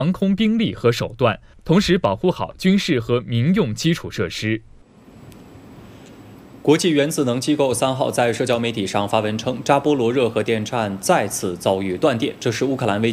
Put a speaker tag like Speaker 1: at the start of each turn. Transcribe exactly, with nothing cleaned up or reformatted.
Speaker 1: 航空兵力和手段，同时保护好军事和民用基础设施。
Speaker 2: 国际原子能机构三号在社交媒体上发文称，扎波罗热核电站再次遭遇断电，这是乌克兰危